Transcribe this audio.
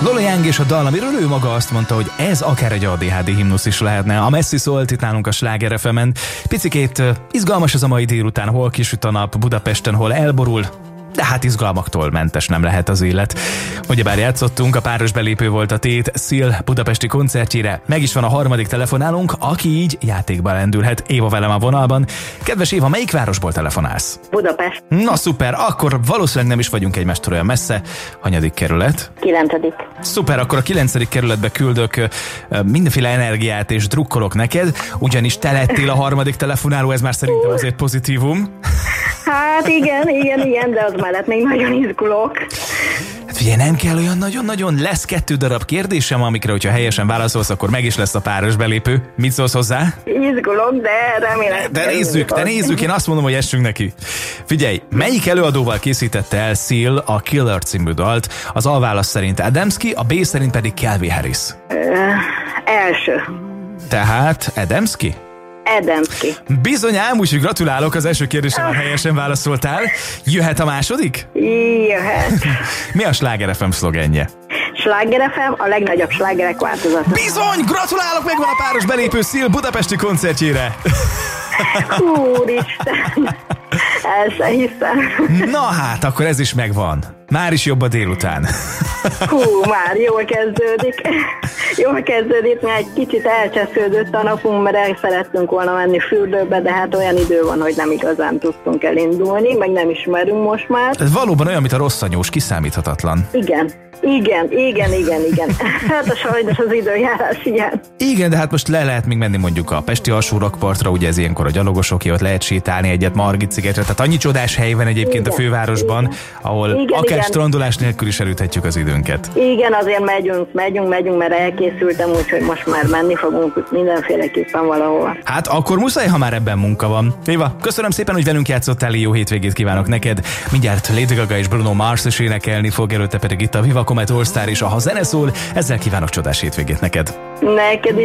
Lola Young és a dal, amiről ő maga azt mondta, hogy ez akár egy ADHD himnusz is lehetne. A Messzi szólt itt nálunk a Sláger FM-en. Picikét izgalmas ez a mai délután, hol kisüt a nap Budapesten, hol elborul. De hát izgalmaktól mentes nem lehet az élet. Ugyebár játszottunk, a páros belépő volt a tét Seal budapesti koncertjére. Meg is van a harmadik telefonálunk, aki így játékba lendülhet. Éva velem a vonalban. Kedves Éva, melyik városból telefonálsz? Budapest. Na szuper, akkor valószínűleg nem is vagyunk egymástól olyan messze. Hanyadik kerület? 9. Szuper, akkor a 9. kerületbe küldök mindenféle energiát és drukkolok neked, ugyanis te lettél a harmadik telefonáló, ez már szerintem azért pozitívum. Hát igen, de az mellett még nagyon izgulok. Hát figyelj, nem kell olyan nagyon-nagyon, lesz 2 darab kérdésem, amikre, hogyha helyesen válaszolsz, akkor meg is lesz a páros belépő. Mit szólsz hozzá? Izgulok, de remélem. De nézzük, én azt mondom, hogy essünk neki. Figyelj, melyik előadóval készítette el Seal a Killer című dalt? Az A válasz szerint Adamski, a B szerint pedig Calvin Harris. Első. Tehát Adamski? Adamski. Bizonyám, úgyhogy gratulálok, az első kérdésre helyesen válaszoltál. Jöhet a második? Jöhet. Mi a Sláger FM szlogenje? Sláger FM, a legnagyobb slágerek változata. Bizony, gratulálok, megvan a páros belépő Seal budapesti koncertjére. Úristen, el se hiszem. Na hát, akkor ez is megvan. Már is jobb a délután. Már jól kezdődik. Jól kezdődik, mert egy kicsit elcsesződött a napunk, mert el szerettünk volna menni fürdőbe, de hát olyan idő van, hogy nem igazán tudtunk elindulni, meg nem ismerünk most már. Ez valóban olyan, mint a rossz anyós, kiszámíthatatlan. Igen. Hát a sajnos az időjárás, igen. Igen, de hát most le lehet még menni mondjuk a Pesti alsó rakpartra, ugye ez ilyenkor a gyalogosoké, ott lehet sétálni egyet Margit szigetre, tehát annyi csodás hely van egyébként a fővárosban, ahol akár strandolás nélkül is elüthetjük az időnket. Igen, azért megyünk, mert elkészültem, úgyhogy most már menni fogunk mindenféleképpen valahol. Hát akkor muszáj, ha már ebben munka van. Éva, köszönöm szépen, hogy velünk játszottál, jó hétvégét kívánok neked. Mindjárt Lady Gaga és Bruno Mars is énekelni fog, előtte pedig itt a Viva Comet All Star és a Ha zene szól, ezzel kívánok csodás hétvégét neked. Neked